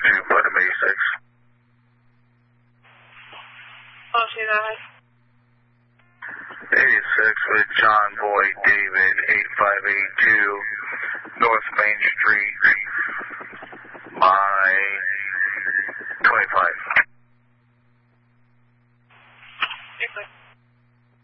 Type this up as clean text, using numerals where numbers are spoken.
Putnam 86. Oh, she's on. 86 with John Boy David 8582